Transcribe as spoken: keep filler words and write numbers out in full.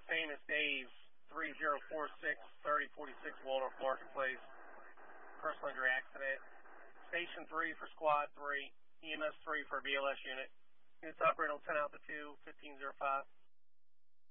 Famous Dave's, three zero four six, three zero four six Waldorf Marketplace. Personal injury accident. Station three for Squad three. E M S three for B L S unit. Units operating on ten Alpha two, fifteen oh five.